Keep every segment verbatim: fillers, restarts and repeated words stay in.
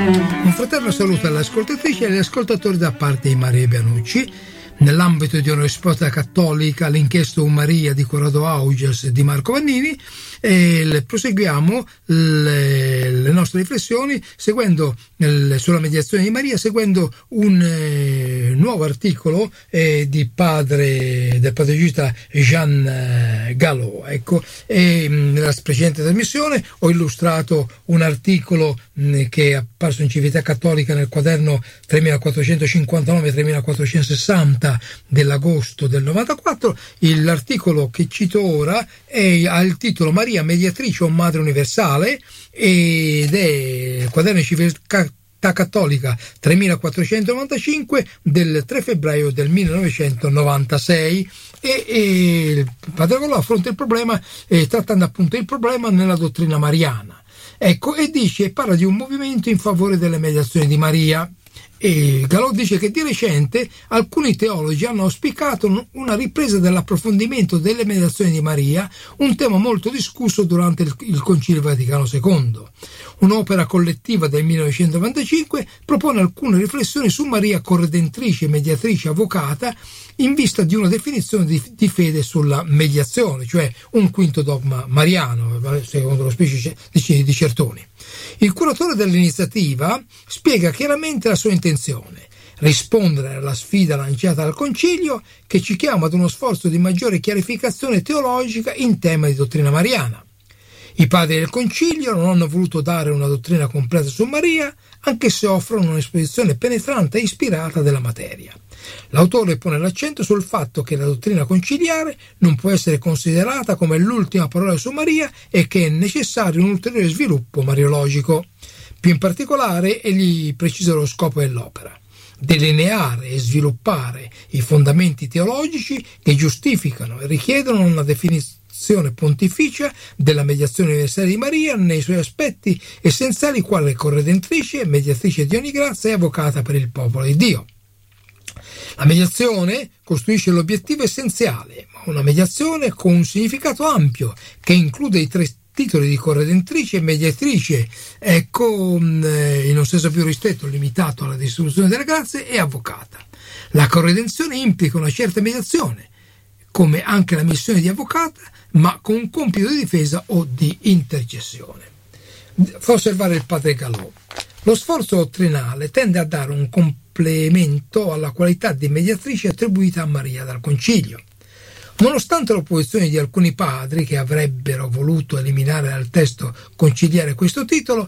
Un fraterno saluto alle ascoltatrici e agli ascoltatori da parte di Maria Bianucci. Nell'ambito di una risposta cattolica all'inchiesta Un Maria di Corrado Augias e di Marco Vannini, e proseguiamo le, le nostre riflessioni seguendo il, sulla mediazione di Maria, seguendo un eh, nuovo articolo eh, di padre, del padre gesuita Jean Galot. Ecco, e, nella precedente trasmissione ho illustrato un articolo mh, che è apparso in Civiltà Cattolica nel quaderno tremilaquattrocentocinquantanove tremilaquattrocentosessanta dell'agosto del novantaquattro. L'articolo che cito ora è, ha il titolo Maria mediatrice o madre universale, ed è il quaderno di Civiltà Cattolica tremilaquattrocentonovantacinque del tre febbraio del millenovecentonovantasei, e, e il padre Galot affronta il problema eh, trattando appunto il problema nella dottrina mariana, ecco, e dice, parla di un movimento in favore delle mediazioni di Maria. E Galot dice che di recente alcuni teologi hanno auspicato una ripresa dell'approfondimento delle mediazioni di Maria, un tema molto discusso durante il, il Concilio Vaticano secondo. Un'opera collettiva del millenovecentonovantacinque propone alcune riflessioni su Maria corredentrice, mediatrice, avvocata, in vista di una definizione di, di fede sulla mediazione, cioè un quinto dogma mariano, secondo lo specie di, di Certoni. Il curatore dell'iniziativa spiega chiaramente la sua intenzione: rispondere alla sfida lanciata dal Concilio, che ci chiama ad uno sforzo di maggiore chiarificazione teologica in tema di dottrina mariana. I padri del Concilio non hanno voluto dare una dottrina completa su Maria, anche se offrono un'esposizione penetrante e ispirata della materia. L'autore pone l'accento sul fatto che la dottrina conciliare non può essere considerata come l'ultima parola su Maria e che è necessario un ulteriore sviluppo mariologico. Più in particolare, egli precisa lo scopo dell'opera: delineare e sviluppare i fondamenti teologici che giustificano e richiedono una definizione pontificia della mediazione universale di Maria nei suoi aspetti essenziali, quale corredentrice, mediatrice di ogni grazia e avvocata per il popolo di Dio. La mediazione costituisce l'obiettivo essenziale, ma una mediazione con un significato ampio che include i tre titoli di corredentrice e mediatrice, ecco, in un senso più ristretto, limitato alla distribuzione delle grazie, e avvocata. La corredenzione implica una certa mediazione, come anche la missione di avvocata, ma con un compito di difesa o di intercessione. Fa osservare il padre Galot: lo sforzo dottrinale tende a dare un complemento alla qualità di mediatrice attribuita a Maria dal Concilio. Nonostante l'opposizione di alcuni padri che avrebbero voluto eliminare dal testo conciliare questo titolo,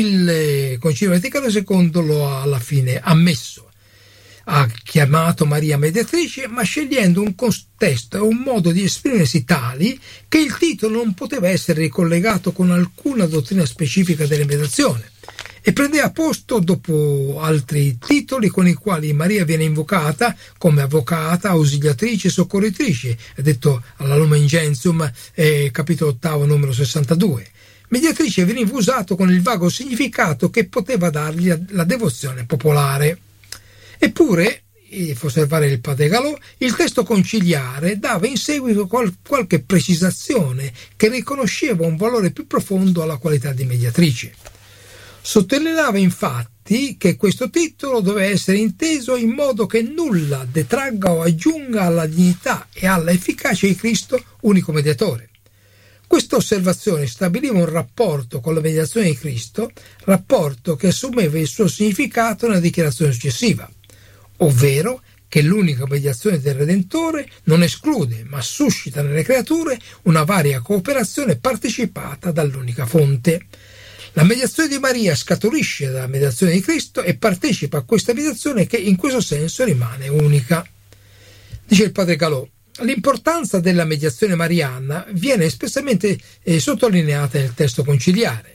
il Concilio Vaticano secondo lo ha alla fine ammesso. Ha chiamato Maria mediatrice, ma scegliendo un contesto e un modo di esprimersi tali che il titolo non poteva essere ricollegato con alcuna dottrina specifica della mediazione, e prendeva posto dopo altri titoli con i quali Maria viene invocata come avvocata, ausiliatrice, soccorritrice, è detto alla Lumen Gentium, eh, capitolo ottavo, numero sessantadue. Mediatrice veniva usato con il vago significato che poteva dargli la devozione popolare. Eppure, fa osservare il padre Galot, il testo conciliare dava in seguito qual- qualche precisazione che riconosceva un valore più profondo alla qualità di mediatrice. Sottolineava infatti che questo titolo doveva essere inteso in modo che nulla detragga o aggiunga alla dignità e alla efficacia di Cristo, unico mediatore. Questa osservazione stabiliva un rapporto con la mediazione di Cristo, rapporto che assumeva il suo significato nella dichiarazione successiva, ovvero che l'unica mediazione del Redentore non esclude, ma suscita nelle creature una varia cooperazione partecipata dall'unica fonte. La mediazione di Maria scaturisce dalla mediazione di Cristo e partecipa a questa mediazione che in questo senso rimane unica. Dice il padre Galot: l'importanza della mediazione mariana viene espressamente eh, sottolineata nel testo conciliare.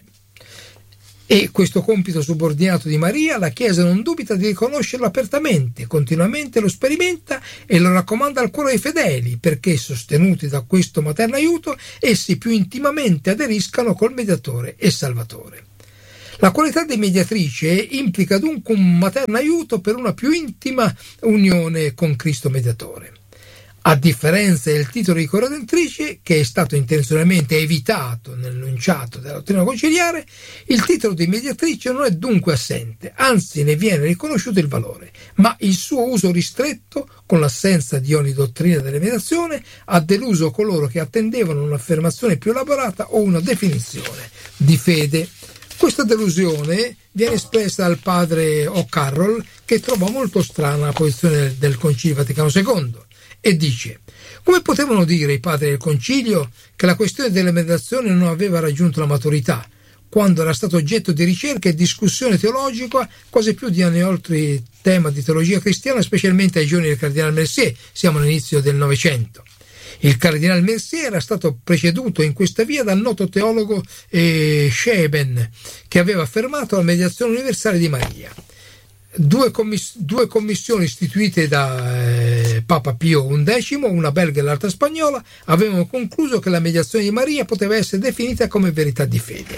E questo compito subordinato di Maria la Chiesa non dubita di riconoscerlo apertamente, continuamente lo sperimenta e lo raccomanda al cuore dei fedeli, perché, sostenuti da questo materno aiuto, essi più intimamente aderiscano col mediatore e salvatore. La qualità di mediatrice implica dunque un materno aiuto per una più intima unione con Cristo mediatore. A differenza del titolo di corredentrice, che è stato intenzionalmente evitato nell'enunciato della dottrina conciliare, il titolo di mediatrice non è dunque assente, anzi ne viene riconosciuto il valore, ma il suo uso ristretto, con l'assenza di ogni dottrina della mediazione, ha deluso coloro che attendevano un'affermazione più elaborata o una definizione di fede. Questa delusione viene espressa dal padre O'Carroll, che trova molto strana la posizione del Concilio Vaticano secondo. E dice: come potevano dire i padri del concilio che la questione delle mediazioni non aveva raggiunto la maturità, quando era stato oggetto di ricerca e discussione teologica quasi più di ogni altro tema di teologia cristiana, specialmente ai giorni del cardinale Mercier? Siamo all'inizio del Novecento. Il cardinale Mercier era stato preceduto in questa via dal noto teologo eh, Scheben, che aveva affermato la mediazione universale di Maria. Due, commiss- due commissioni istituite da eh, Papa Pio undicesimo, una belga e l'altra spagnola, avevano concluso che la mediazione di Maria poteva essere definita come verità di fede.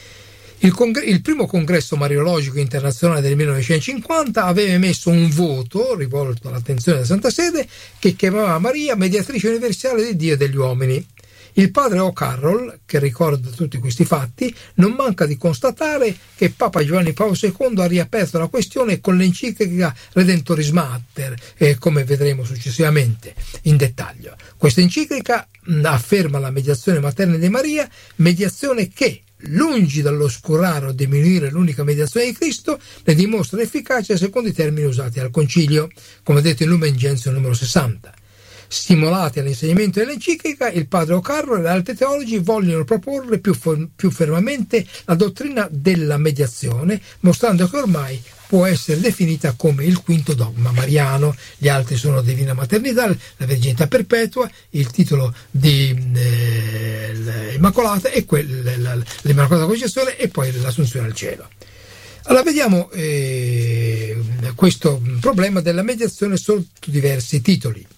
Il, congr- il primo congresso mariologico internazionale del millenovecentocinquanta aveva emesso un voto rivolto all'attenzione della Santa Sede che chiamava Maria mediatrice universale di Dio e degli uomini. Il padre O'Carroll, che ricorda tutti questi fatti, non manca di constatare che Papa Giovanni Paolo secondo ha riaperto la questione con l'enciclica Redemptoris Mater, eh, come vedremo successivamente in dettaglio. Questa enciclica mh, afferma la mediazione materna di Maria, mediazione che, lungi dall'oscurare o diminuire l'unica mediazione di Cristo, ne dimostra l'efficacia secondo i termini usati al Concilio, come detto in Lumen Gentium numero sessanta. Stimolati all'insegnamento dell'enciclica, il padre O'Carroll e altri teologi vogliono proporre più, for- più fermamente la dottrina della mediazione, mostrando che ormai può essere definita come il quinto dogma mariano. Gli altri sono Divina Maternità, la Verginità Perpetua, il titolo di eh, Immacolata e quel, la, l'Immacolata Concezione e poi l'Assunzione al cielo. Allora vediamo eh, questo problema della mediazione sotto diversi titoli.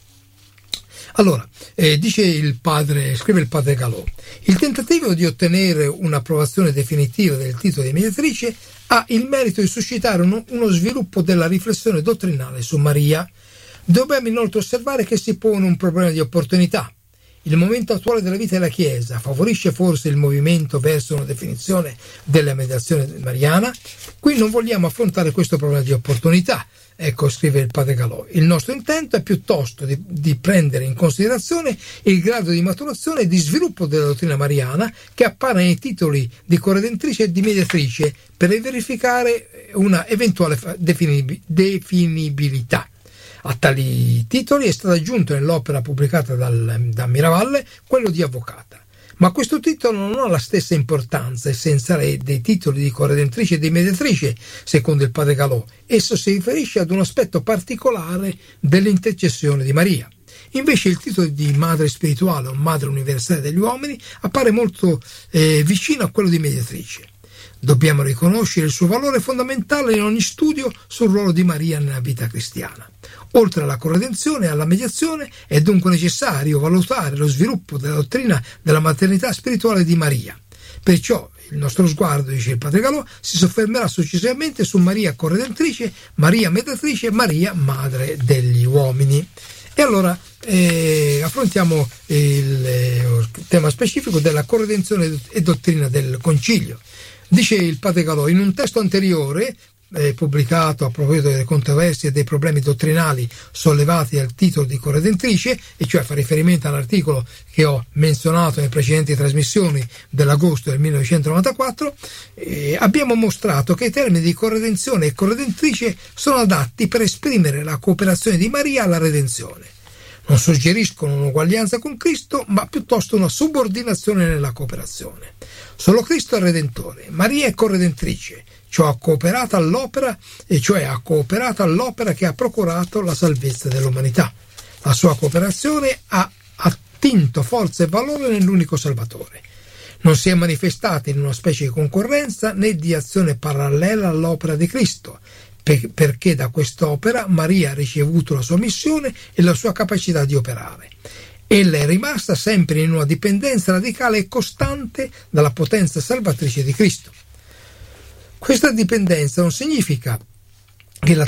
Allora, eh, dice il padre, scrive il padre Galò, il tentativo di ottenere un'approvazione definitiva del titolo di mediatrice ha il merito di suscitare uno, uno sviluppo della riflessione dottrinale su Maria. Dobbiamo inoltre osservare che si pone un problema di opportunità. Il momento attuale della vita della Chiesa favorisce forse il movimento verso una definizione della mediazione mariana? Qui non vogliamo affrontare questo problema di opportunità. Ecco, scrive il padre Galò, il nostro intento è piuttosto di, di prendere in considerazione il grado di maturazione e di sviluppo della dottrina mariana che appare nei titoli di corredentrice e di mediatrice per verificare una eventuale definib- definibilità. A tali titoli è stato aggiunto nell'opera pubblicata dal, da Miravalle quello di avvocata. Ma questo titolo non ha la stessa importanza essenziale dei titoli di corredentrice e di mediatrice, secondo il padre Galò. Esso si riferisce ad un aspetto particolare dell'intercessione di Maria. Invece il titolo di madre spirituale o madre universale degli uomini appare molto eh, vicino a quello di mediatrice. Dobbiamo riconoscere il suo valore fondamentale in ogni studio sul ruolo di Maria nella vita cristiana. Oltre alla corredenzione e alla mediazione è dunque necessario valutare lo sviluppo della dottrina della maternità spirituale di Maria. Perciò il nostro sguardo, dice il padre Galò, si soffermerà successivamente su Maria corredentrice, Maria mediatrice e Maria madre degli uomini. E allora eh, affrontiamo il, il tema specifico della corredenzione e dottrina del Concilio. Dice il padre Galò, in un testo anteriore, eh, pubblicato a proposito delle controversie e dei problemi dottrinali sollevati dal titolo di corredentrice, e cioè fa riferimento all'articolo che ho menzionato nelle precedenti trasmissioni dell'agosto del millenovecentonovantaquattro, eh, abbiamo mostrato che i termini di corredenzione e corredentrice sono adatti per esprimere la cooperazione di Maria alla redenzione. Non suggeriscono un'uguaglianza con Cristo, ma piuttosto una subordinazione nella cooperazione. Solo Cristo è Redentore, Maria è corredentrice, cioè ha cooperato all'opera, e cioè ha cooperato all'opera che ha procurato la salvezza dell'umanità. La sua cooperazione ha attinto forza e valore nell'unico Salvatore. Non si è manifestata in una specie di concorrenza né di azione parallela all'opera di Cristo, perché da quest'opera Maria ha ricevuto la sua missione e la sua capacità di operare. Ella è rimasta sempre in una dipendenza radicale e costante dalla potenza salvatrice di Cristo. Questa dipendenza non significa che la